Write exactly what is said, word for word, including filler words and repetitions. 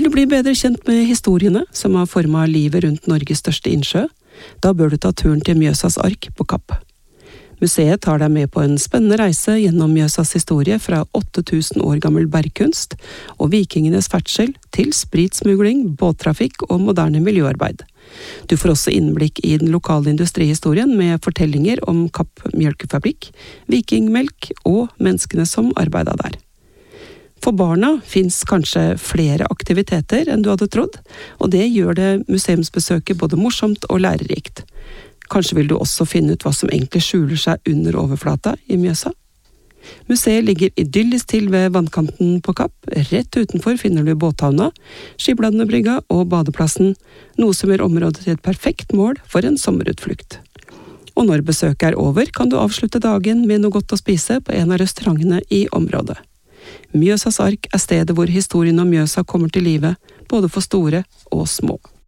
du bli bedre kjent med historiene som har formet livet rundt Norges største innsjø, da bør du ta turen til Mjøsas ark på Kapp. Museet tar deg med på en spennende reise gjennom Mjøsas historie fra åtte tusen år gammel bergkunst og vikingenes ferdsel til spritsmugling, båttrafikk og moderne miljøarbeid. Du får også innblikk i den lokale industrihistorien med fortellinger om Kapp mjølkefabrikk, vikingmelk og menneskene som arbeidet der. For barna finnes kanskje flere aktiviteter enn du hadde trodd, og det gjør det museumsbesøket både morsomt og lærerikt. Kanskje vil du også finne ut hva som egentlig skjuler seg under overflata i Mjøsa? Museet ligger idyllisk til ved vannkanten på Kapp. Rett utenfor finner du båthavna, Skibladnebrygga og badeplassen, noe som gjør området til et perfekt mål for en sommerutflukt. Og når besøket er over, kan du avslutte dagen med noe godt å spise på en av restaurantene i området. Mjøsas ark er stedet hvor historien om Mjøsa kommer til live, både for store og små.